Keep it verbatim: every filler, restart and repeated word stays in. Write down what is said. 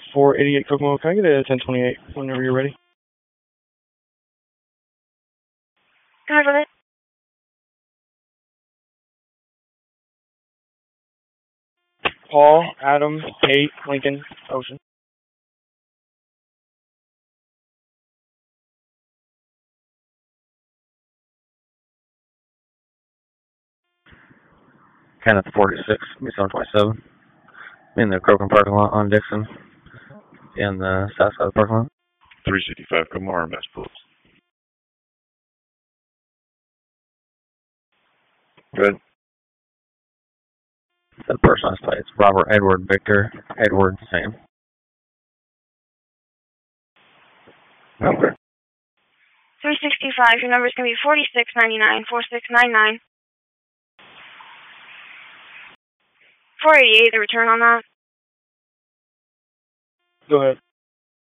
four eighty-eight Kokomo. Can I get a ten twenty-eight whenever you're ready? Can I go ahead? Paul, Adam, Kate, Lincoln, Ocean. Kenneth forty-six, seven twenty-seven. In the Kroken parking lot on Dixon. In the south side of the parking lot. three sixty-five Kokomo, R M S, please. Good. The personalized plates. Robert, Edward, Victor, Edward, Sam. Okay. three sixty-five, your number's going to be forty-six ninety-nine, forty-six ninety-nine. four eighty-eight, the return on that. Go ahead.